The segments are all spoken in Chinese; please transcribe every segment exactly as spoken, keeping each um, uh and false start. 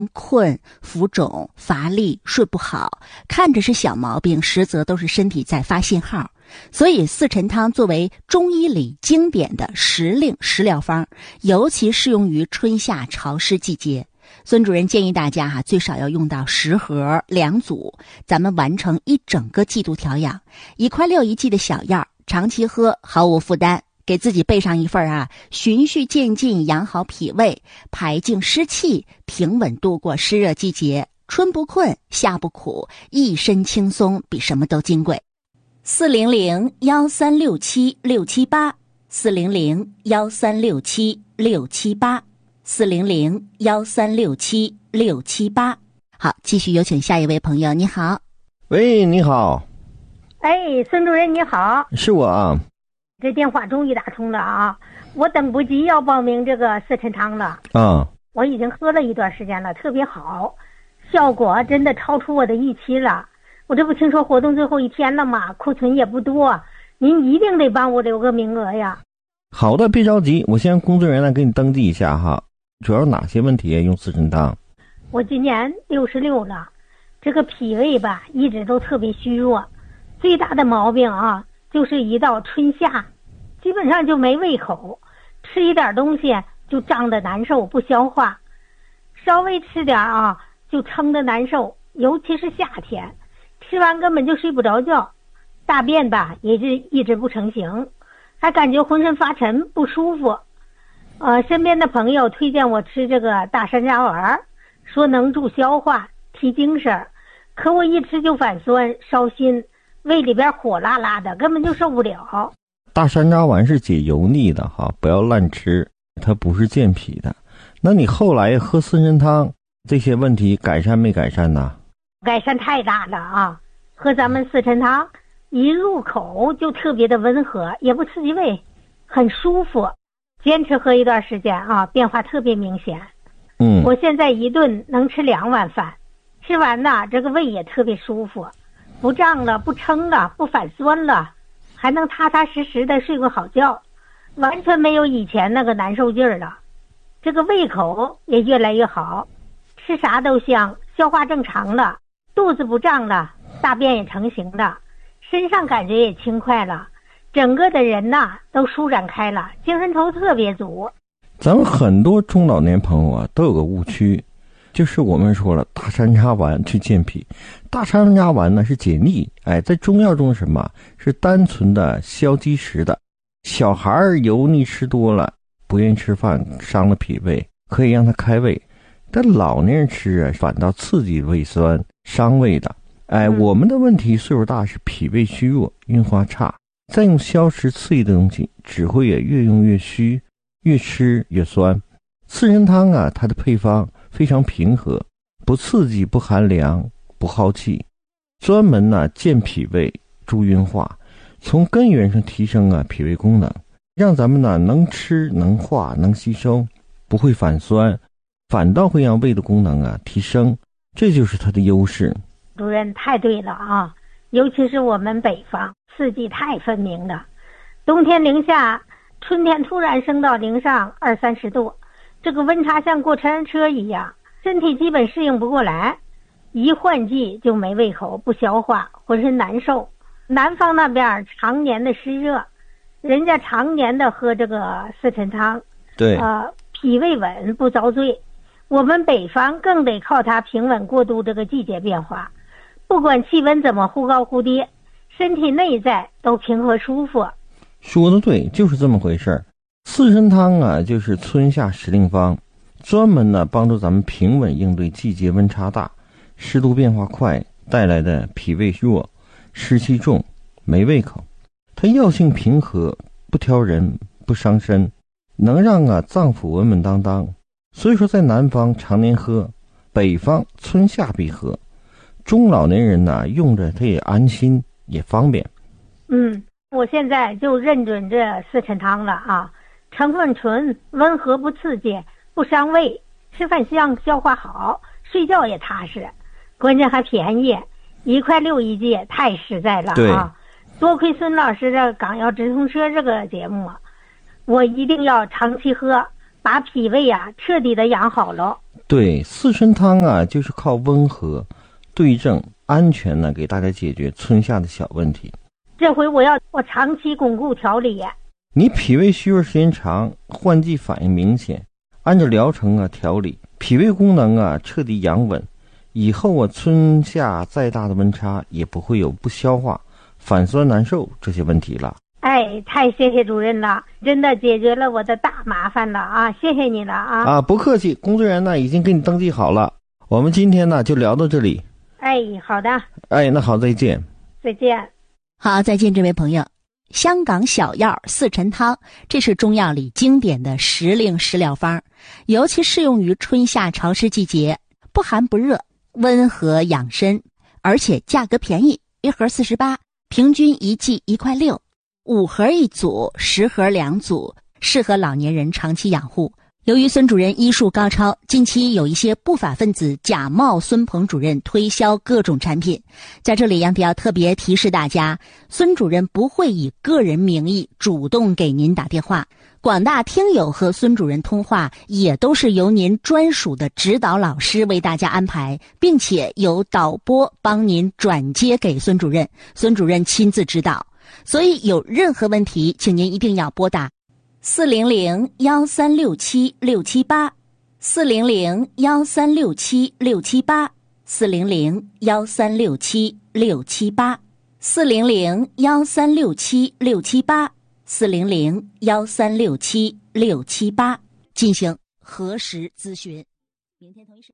困、浮肿、乏力、睡不好，看着是小毛病，实则都是身体在发信号。所以四陈汤作为中医里经典的时令食疗方，尤其适用于春夏潮湿季节。孙主任建议大家哈、啊，最少要用到十盒两组，咱们完成一整个季度调养。一块六一剂的小药，长期喝毫无负担。给自己备上一份啊，循序渐进养好脾胃，排净湿气，平稳度过湿热季节。春不困，夏不苦，一身轻松，比什么都金贵。四零零幺三六七六七八，四零零幺三六七六七八，四零零幺三六七六七八。好，继续有请下一位朋友。你好。 喂，你好。 哎，孙主任你好。 是我啊。 这电话终于打通了啊！我等不及要报名这个四陈汤了。 啊， 我已经喝了一段时间了，特别好，效果真的超出我的预期了。我这不听说活动最后一天了吗？库存也不多，您一定得帮我留个名额呀。 好的，别着急，我先让工作人员来给你登记一下哈。主要哪些问题用四陈汤？ 我今年六十六了，这个脾胃吧一直都特别虚弱，最大的毛病啊。就是一到春夏，基本上就没胃口，吃一点东西就胀得难受，不消化，稍微吃点啊就撑得难受，尤其是夏天，吃完根本就睡不着觉，大便吧也是一直不成形，还感觉浑身发沉不舒服。呃，身边的朋友推荐我吃这个大山楂丸，说能助消化提精神，可我一吃就反酸烧心，胃里边火辣辣的，根本就受不了。 大山楂丸是解油腻的哈，不要乱吃，它不是健脾的。那你后来喝四陈汤，这些问题改善没改善呢？ 改善太大了啊！喝咱们四陈汤，一入口就特别的温和，也不刺激胃，很舒服。坚持喝一段时间啊，变化特别明显。 嗯， 我现在一顿能吃两碗饭，吃完呢，这个胃也特别舒服。不胀了，不撑了，不反酸了，还能踏踏实实的睡个好觉，完全没有以前那个难受劲儿了。这个胃口也越来越好，吃啥都香，消化正常了，肚子不胀了，大便也成型了，身上感觉也轻快了，整个的人呐都舒展开了，精神头特别足。 咱们很多中老年朋友啊都有个误区，就是我们说了大山楂丸去健脾，大山楂丸呢是解腻，哎，在中药中什么是单纯的消积食的。小孩油腻吃多了，不愿意吃饭，伤了脾胃，可以让他开胃。但老年人吃啊，反倒刺激胃酸，伤胃的。哎， 嗯、 我们的问题岁数大是脾胃虚弱，运化差，再用消食刺激的东西，只会也越用越虚，越吃越酸。四陈汤啊，它的配方非常平和，不刺激，不寒凉，不耗气，专门呢健脾胃，助运化，从根源上提升啊脾胃功能，让咱们呢能吃能化能吸收，不会反酸，反倒会让胃的功能啊提升，这就是它的优势。 主任太对了啊，尤其是我们北方四季太分明了，冬天零下，春天突然升到零上二三十度，这个温差像过山车一样，身体基本适应不过来，一换季就没胃口，不消化，浑身难受。南方那边常年的湿热，人家常年的喝这个四陈汤， 对， 呃，脾胃稳不遭罪。我们北方更得靠它平稳过渡这个季节变化，不管气温怎么忽高忽低，身体内在都平和舒服。 说的对，就是这么回事儿。四陈汤啊，就是春夏时令方，专门呢帮助咱们平稳应对季节温差大、湿度变化快带来的脾胃弱、湿气重、没胃口。它药性平和，不挑人，不伤身，能让啊脏腑稳稳当当。所以说，在南方常年喝，北方春夏必喝。中老年人呢、啊、用着它也安心也方便。 嗯，我现在就认准这四陈汤了啊。成分纯，温和不刺激，不伤胃，吃饭香，消化好，睡觉也踏实，关键还便宜，一块六一剂，太实在了啊！多亏孙老师的港药直通车这个节目，我一定要长期喝，把脾胃啊彻底的养好了。 对，四神汤啊，就是靠温和、对症、安全呢，给大家解决春夏的小问题。 这回我要我长期巩固调理呀。 你脾胃虚弱时间长，换季反应明显，按照疗程啊调理，脾胃功能啊彻底养稳，以后啊春夏再大的温差也不会有不消化、反酸难受这些问题了。 哎，太谢谢主任了，真的解决了我的大麻烦了啊！谢谢你了啊！ 啊，不客气，工作人员呢已经给你登记好了。我们今天呢就聊到这里。 哎，好的。 哎，那好，再见。 再见。 好，再见，这位朋友。香港小药四陈汤，这是中药里经典的时令食疗方，尤其适用于春夏潮湿季节，不寒不热，温和养身，而且价格便宜，一盒四十八，平均一剂一块六。五盒一组，十盒两组，适合老年人长期养护。由于孙主任医术高超，近期有一些不法分子假冒孙鹏主任推销各种产品。在这里杨迪要特别提示大家，孙主任不会以个人名义主动给您打电话，广大听友和孙主任通话也都是由您专属的指导老师为大家安排，并且由导播帮您转接给孙主任，孙主任亲自指导。所以有任何问题，请您一定要拨打四零零幺三六七六七八，四零零幺三六七六七八，四零零幺三六七六七八，四零零幺三六七六七八，四零零幺三六七六七八进行核实咨询。明天同一时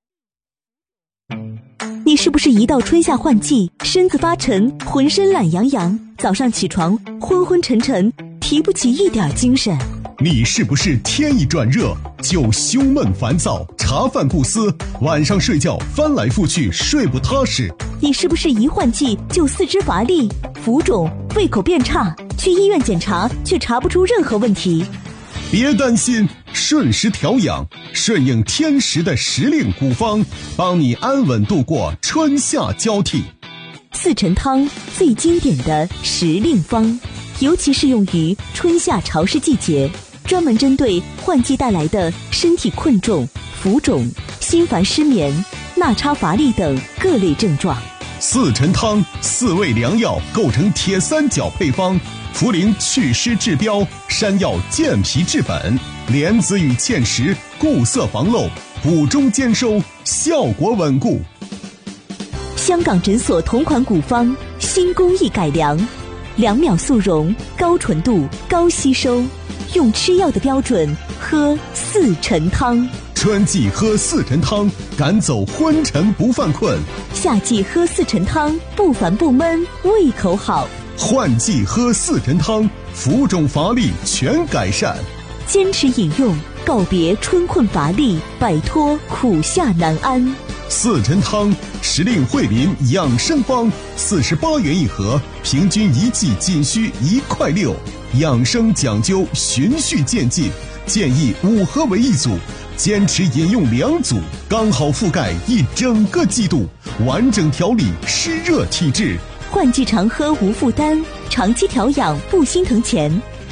你是不是一到春夏换季，身子发沉，浑身懒洋洋，早上起床昏昏沉沉，提不起一点精神？ 你是不是天一转热就胸闷烦躁，茶饭不思，晚上睡觉翻来覆去睡不踏实？ 你是不是一换季就四肢乏力、浮肿、胃口变差，去医院检查却查不出任何问题？ 别担心，顺时调养，顺应天时的时令古方，帮你安稳度过春夏交替。 四陈汤最经典的时令方，尤其适用于春夏潮湿季节，专门针对换季带来的身体困重、浮肿、心烦失眠、纳差乏力等各类症状。 四陈汤四味良药构成铁三角配方，茯苓祛湿治标，山药健脾治本，莲子与芡实固色防漏，补中兼收，效果稳固。 香港诊所同款古方，新工艺改良，两秒速溶，高纯度，高吸收，用吃药的标准喝四陈汤。 春季喝四陈汤，赶走昏沉不犯困； 夏季喝四陈汤，不烦不闷，胃口好。 换季喝四陈汤，浮肿乏力全改善。 坚持饮用，告别春困乏力，摆脱苦夏难安。 四陈汤，时令惠林养生方，四十八元一盒，平均一剂仅需一块六。养生讲究循序渐进，建议五盒为一组，坚持饮用两组，刚好覆盖一整个季度，完整调理湿热体质。 换季常喝无负担，长期调养不心疼钱。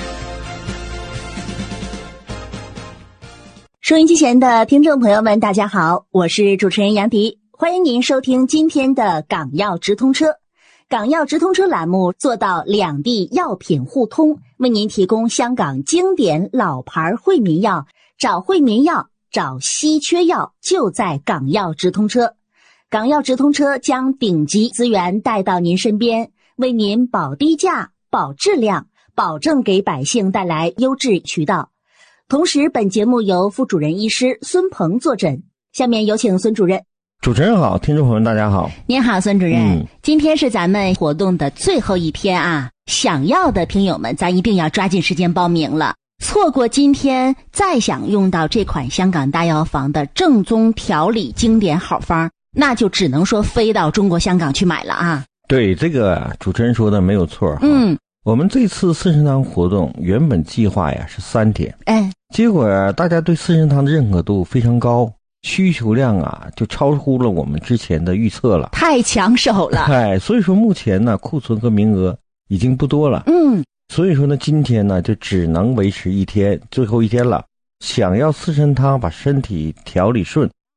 收音机前的听众朋友们，大家好，我是主持人杨迪，欢迎您收听今天的港药直通车。港药直通车栏目做到两地药品互通，为您提供香港经典老牌惠民药，找惠民药，找稀缺药，就在港药直通车。港药直通车将顶级资源带到您身边，为您保低价、保质量，保证给百姓带来优质渠道。同时，本节目由副主任医师孙鹏坐诊。下面有请孙主任。 主持人好，听众朋友们大家好。 您好，孙主任、嗯、今天是咱们活动的最后一天啊，想要的听友们咱一定要抓紧时间报名了，错过今天再想用到这款香港大药房的正宗调理经典好方，那就只能说飞到中国香港去买了啊。 对，这个主持人说的没有错。 嗯， 我们这次四神汤活动原本计划呀是三天， 哎， 结果大家对四神汤的认可度非常高，需求量啊就超乎了我们之前的预测了， 太抢手了。 哎，所以说目前呢库存和名额已经不多了。 嗯， 所以说呢今天呢就只能维持一天，最后一天了。想要四神汤把身体调理顺，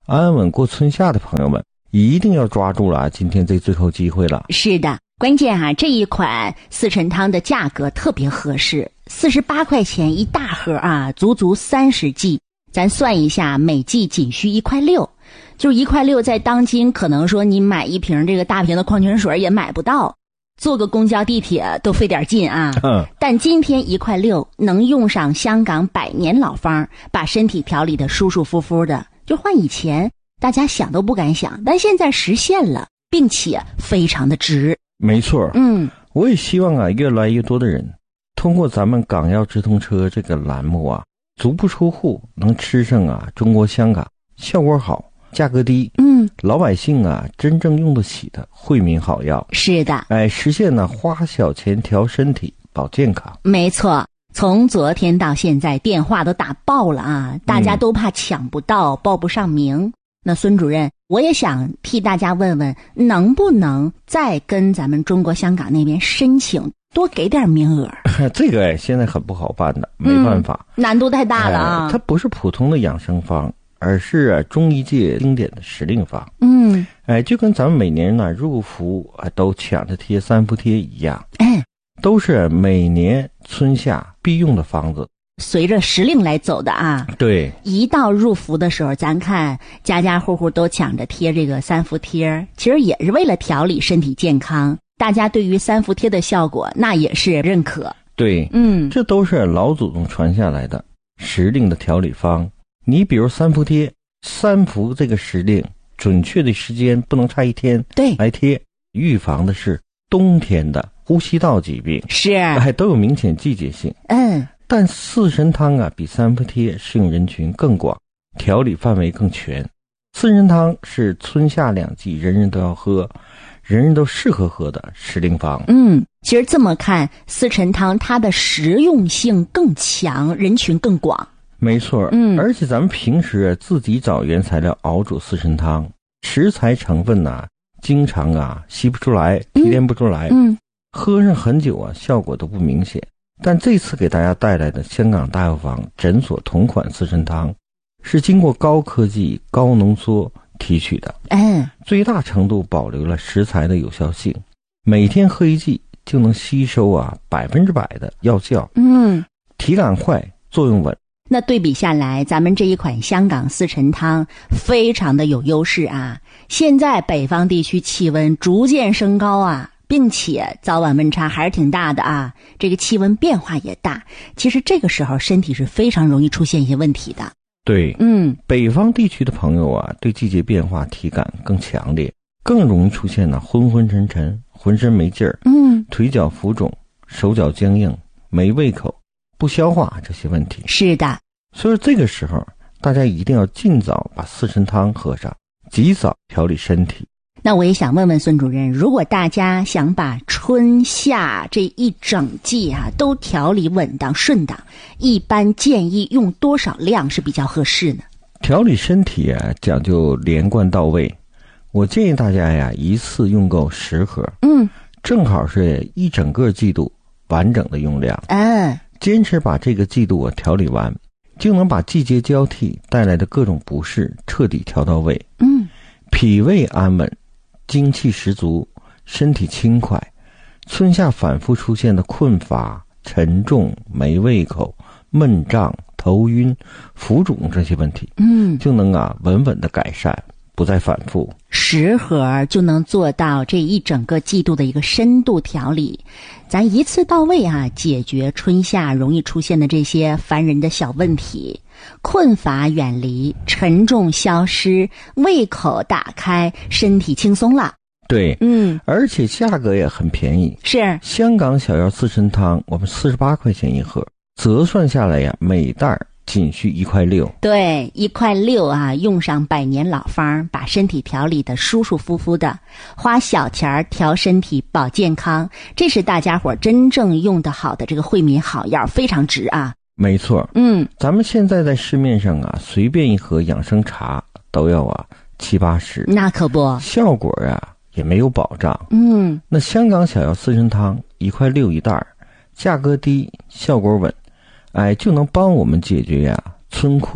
安稳过春夏的朋友们，一定要抓住了今天这最后机会了。 是的，关键啊，这一款四陈汤的价格特别合适，四十八块钱一大盒啊，足足三十剂，咱算一下，每剂仅需一块六，就是一块六，在当今可能说你买一瓶这个大瓶的矿泉水也买不到，坐个公交地铁都费点劲啊。 嗯， 但今天一块六能用上香港百年老方，把身体调理的舒舒服服的，就换以前大家想都不敢想，但现在实现了，并且非常的值。 没错， 嗯， 我也希望啊，越来越多的人通过咱们港药直通车这个栏目啊，足不出户能吃上啊中国香港效果好、价格低， 嗯， 老百姓啊真正用得起的惠民好药。 是的， 哎，实现呢花小钱调身体、保健康。 没错。从昨天到现在，电话都打爆了啊！大家都怕抢不到、报不上名。那孙主任，我也想替大家问问，能不能再跟咱们中国香港那边申请多给点名额？ 这个哎，现在很不好办的，没办法， 嗯、难度太大了啊！ 哎、它不是普通的养生方，而是、啊、中医界经典的时令方。 嗯， 哎，就跟咱们每年呢入伏啊都抢着贴三伏贴一样， 哎， 都是每年春夏必用的方子。 随着时令来走的啊， 对， 一到入伏的时候，咱看家家户户都抢着贴这个三伏贴，其实也是为了调理身体健康。大家对于三伏贴的效果，那也是认可。 对， 嗯， 这都是老祖宗传下来的时令的调理方。你比如三伏贴，三伏这个时令准确的时间不能差一天， 对， 来贴，预防的是冬天的呼吸道疾病， 是， 还都有明显季节性。 嗯。 但四神汤啊，比三伏贴适用人群更广，调理范围更全。四神汤是春夏两季人人都要喝，人人都适合喝的时令方。 嗯，其实这么看，四陈汤它的实用性更强，人群更广。 没错， 嗯， 而且咱们平时自己找原材料熬煮四神汤，食材成分呢、啊，经常啊吸不出来，提炼不出来， 嗯， 喝上很久啊，效果都不明显。但这次给大家带来的香港大药房诊所同款四神汤，是经过高科技、高浓缩提取的， 嗯， 最大程度保留了食材的有效性，每天喝一剂就能吸收啊百分之百的药效， 嗯， 体感快，作用稳。 那对比下来，咱们这一款香港四陈汤非常的有优势啊！现在北方地区气温逐渐升高啊，并且早晚温差还是挺大的啊，这个气温变化也大，其实这个时候身体是非常容易出现一些问题的。 对， 嗯， 北方地区的朋友啊，对季节变化体感更强烈，更容易出现呢昏昏沉沉、浑身没劲儿， 嗯， 腿脚浮肿、手脚僵硬、没胃口、不消化这些问题。 是的， 所以这个时候大家一定要尽早把四神汤喝上，及早调理身体。 那我也想问问孙主任，如果大家想把春夏这一整季啊都调理稳当顺当，一般建议用多少量是比较合适呢？ 调理身体啊讲究连贯到位，我建议大家呀一次用够十盒， 嗯， 正好是一整个季度完整的用量。 嗯， 坚持把这个季度啊调理完，就能把季节交替带来的各种不适彻底调到位。 嗯， 脾胃安稳，精气十足，身体轻快，春夏反复出现的困乏、沉重、没胃口、闷胀、头晕、浮肿这些问题， 嗯， 就能啊稳稳的改善，不再反复。 十盒就能做到这一整个季度的一个深度调理，咱一次到位啊，解决春夏容易出现的这些烦人的小问题，困乏远离，沉重消失，胃口打开，身体轻松了。 对， 嗯， 而且价格也很便宜， 是香港小药四神汤，我们四十八块钱一盒，折算下来呀，每袋仅需一块六。 对，一块六啊，用上百年老方，把身体调理的舒舒服服的，花小钱调身体保健康，这是大家伙真正用得好的这个惠民好药，非常值啊。 没错， 嗯， 咱们现在在市面上啊，随便一盒养生茶都要啊七八十， 那可不， 效果啊也没有保障。 嗯， 那香港小药四神汤一块六一袋，价格低，效果稳，哎，就能帮我们解决呀春困、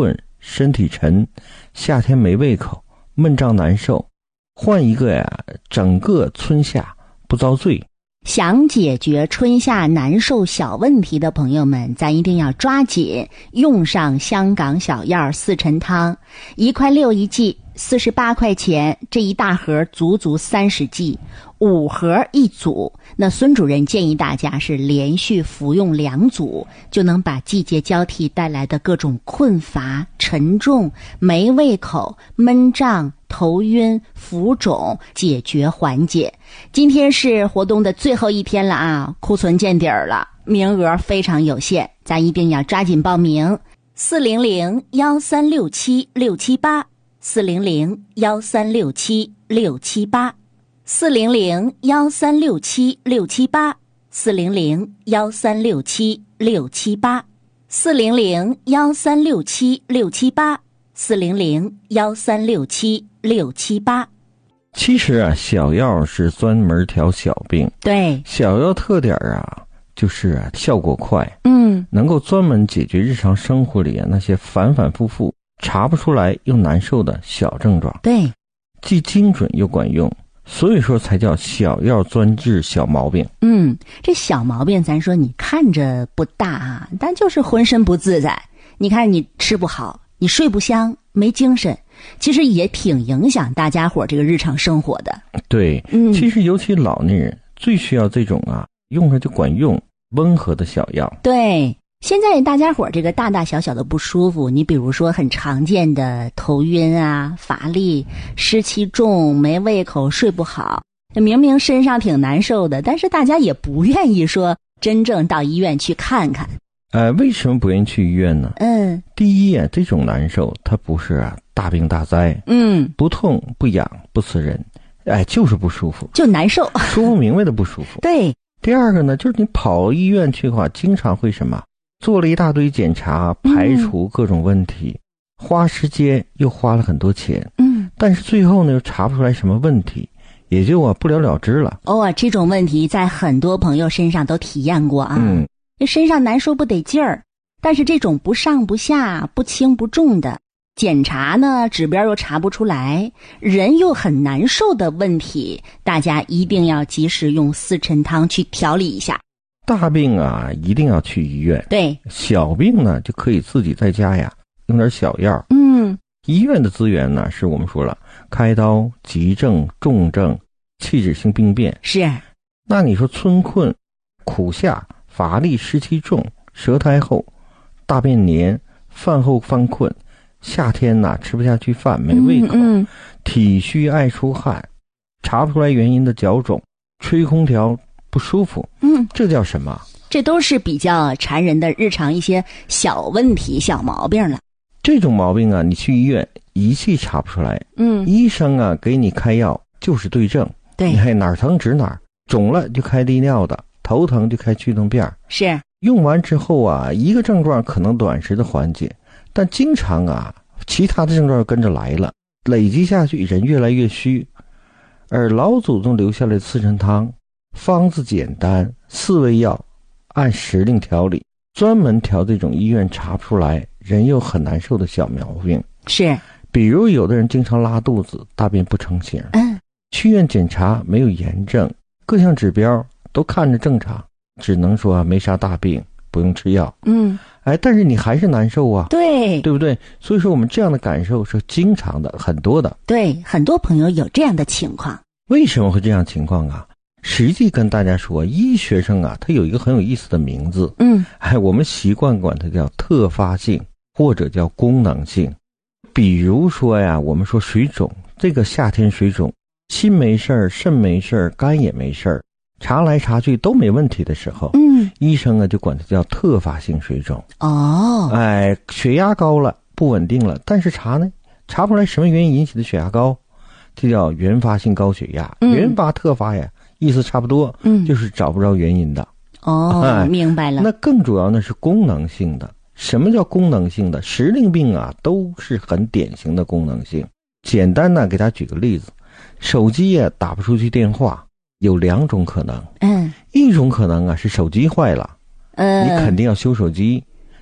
身体沉，夏天没胃口，闷胀难受，换一个呀，整个春夏不遭罪。 想解决春夏难受小问题的朋友们，咱一定要抓紧用上香港小药四陈汤，一块六一剂，四十八块钱，这一大盒足足三十剂，五盒一组。那孙主任建议大家是连续服用两组，就能把季节交替带来的各种困乏、沉重、没胃口、闷胀、头晕、浮肿解决缓解。今天是活动的最后一天了啊，库存见底儿了，名额非常有限，咱一定要抓紧报名。四零零幺三六七六七八，四零零幺三六七六七八，四零零幺三六七六七八，四零零幺三六七六七八，四零零幺三六七六七八，四零零幺三六七六七八。 其实啊，小药是专门调小病。 对， 小药特点啊，就是啊效果快， 嗯， 能够专门解决日常生活里啊那些反反复复查不出来又难受的小症状。 对， 既精准又管用，所以说才叫小药专治小毛病。 嗯，这小毛病咱说你看着不大啊，但就是浑身不自在。你看你吃不好，你睡不香，没精神，其实也挺影响大家伙这个日常生活的。 对， 嗯， 其实尤其老年人最需要这种啊用着就管用温和的小药。 对，现在大家伙这个大大小小的不舒服，你比如说很常见的头晕啊、乏力、湿气重、没胃口、睡不好，明明身上挺难受的，但是大家也不愿意说真正到医院去看看。 呃，为什么不愿意去医院呢？ 嗯， 第一啊，这种难受它不是啊大病大灾， 嗯， 不痛不痒不刺人，哎，就是不舒服， 就难受， 说不明白的不舒服。 对。 第二个呢，就是你跑医院去的话，经常会什么，做了一大堆检查，排除各种问题，嗯、花时间又花了很多钱， 嗯， 但是最后呢又查不出来什么问题，也就啊不了了之了。 哦，这种问题在很多朋友身上都体验过啊。 嗯， 这身上难受不得劲儿，但是这种不上不下、不轻不重的检查呢，指标又查不出来，人又很难受的问题，大家一定要及时用四陈汤去调理一下。 大病啊，一定要去医院。 对， 小病呢，就可以自己在家呀，用点小药。 嗯， 医院的资源呢，是我们说了，开刀、急症、重症、器质性病变。 是。 那你说春困、苦夏、乏力、湿气重、舌苔厚、大便黏、饭后犯困，夏天呐、啊、吃不下去饭，没胃口， 嗯嗯、 体虚爱出汗，查不出来原因的脚肿，吹空调不舒服， 嗯， 这叫什么？ 这都是比较缠人的日常一些小问题、小毛病了。 这种毛病啊，你去医院仪器查不出来， 嗯， 医生啊给你开药就是对症， 对， 你看哪儿疼指哪儿，肿了就开利尿的，头疼就开去痛片， 是用完之后啊，一个症状可能短时的缓解，但经常啊，其他的症状跟着来了，累积下去，人越来越虚。而老祖宗留下来的四陈汤，方子简单，四味药，按时令调理，专门调这种医院查不出来，人又很难受的小毛病。 是， 比如有的人经常拉肚子，大便不成形， 嗯， 去医院检查没有炎症，各项指标都看着正常，只能说没啥大病，不用吃药。 嗯， 哎，但是你还是难受啊， 对， 对不对？所以说我们这样的感受是经常的，很多的。 对，很多朋友有这样的情况。 为什么会这样情况啊？实际跟大家说，医学生啊，它有一个很有意思的名字， 嗯， 哎，我们习惯管它叫特发性或者叫功能性。比如说呀，我们说水肿，这个夏天水肿，心没事儿，肾没事儿，肝也没事儿，查来查去都没问题的时候， 嗯， 医生啊就管它叫特发性水肿。 哦， 哎，血压高了，不稳定了，但是查呢，查不出来什么原因引起的血压高，这叫原发性高血压。 嗯、 原发特发呀，意思差不多， 嗯， 就是找不着原因的。 哦， 哎、 明白了。 那更主要呢是功能性的。什么叫功能性的？时令病啊，都是很典型的功能性。简单呢，给大家举个例子，手机啊打不出去电话，有两种可能。 嗯， 一种可能啊是手机坏了， 呃， 你肯定要修手机。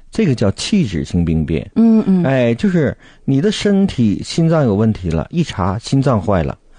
这个叫器质性病变。 嗯嗯， 哎，就是你的身体心脏有问题了，一查心脏坏了，